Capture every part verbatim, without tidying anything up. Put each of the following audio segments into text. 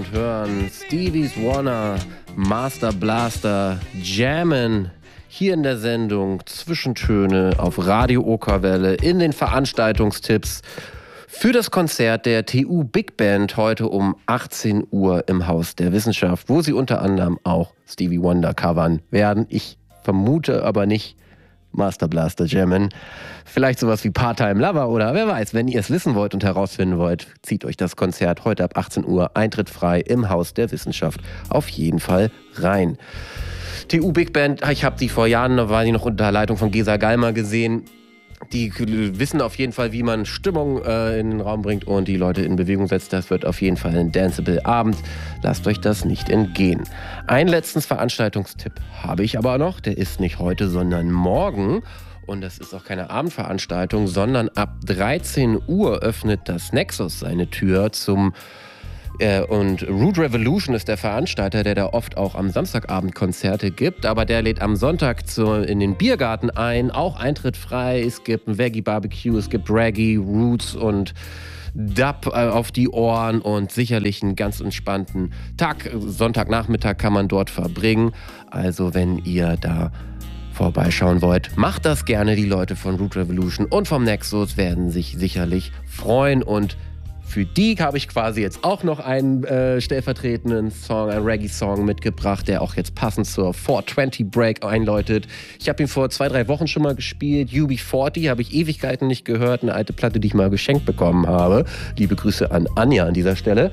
und hören Stevie's Wanna Master Blaster jammen hier in der Sendung Zwischentöne auf Radio Okerwelle in den Veranstaltungstipps für das Konzert der T U Big Band heute um achtzehn Uhr im Haus der Wissenschaft, wo sie unter anderem auch Stevie Wonder covern werden. Ich vermute aber nicht Master Blaster jammen. Vielleicht sowas wie Part-Time Lover oder wer weiß, wenn ihr es wissen wollt und herausfinden wollt, zieht euch das Konzert heute ab achtzehn Uhr, Eintritt frei im Haus der Wissenschaft auf jeden Fall rein. T U Big Band, ich habe die vor Jahren, da war die noch unter Leitung von Gesa Gallmer gesehen. Die wissen auf jeden Fall, wie man Stimmung äh, in den Raum bringt und die Leute in Bewegung setzt. Das wird auf jeden Fall ein danceable Abend. Lasst euch das nicht entgehen. Einen letzten Veranstaltungstipp habe ich aber noch. Der ist nicht heute, sondern morgen. Und das ist auch keine Abendveranstaltung, sondern ab dreizehn Uhr öffnet das Nexus seine Tür zum Und Root Revolution ist der Veranstalter, der da oft auch am Samstagabend Konzerte gibt. Aber der lädt am Sonntag zu, in den Biergarten ein. Auch Eintritt frei. Es gibt ein Veggie Barbecue, es gibt Reggae, Roots und Dub auf die Ohren. Und sicherlich einen ganz entspannten Tag. Sonntagnachmittag kann man dort verbringen. Also wenn ihr da vorbeischauen wollt, macht das gerne. Die Leute von Root Revolution und vom Nexus werden sich sicherlich freuen. Und für die habe ich quasi jetzt auch noch einen äh, stellvertretenden Song, einen Reggae-Song mitgebracht, der auch jetzt passend zur vier zwanzig Break einläutet. Ich habe ihn vor zwei, drei Wochen schon mal gespielt. U B vierzig habe ich Ewigkeiten nicht gehört. Eine alte Platte, die ich mal geschenkt bekommen habe. Liebe Grüße an Anja an dieser Stelle.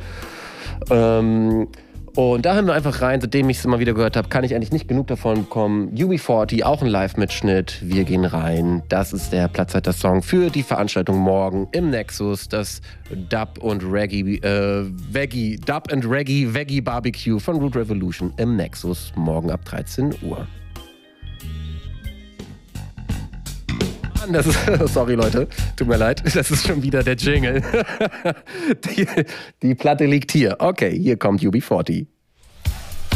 Ähm... Und da hören wir einfach rein, seitdem ich es immer wieder gehört habe, kann ich eigentlich nicht genug davon bekommen. U B vierzig, auch ein Live-Mitschnitt. Wir gehen rein. Das ist der Platzhalter-Song für die Veranstaltung morgen im Nexus. Das Dub und Reggae, äh, Veggie, Dub and Reggae, Veggie Barbecue von Root Revolution im Nexus morgen ab dreizehn Uhr. Das ist, sorry Leute, tut mir leid, das ist schon wieder der Jingle. die, die Platte liegt hier. Okay, hier kommt U B vierzig.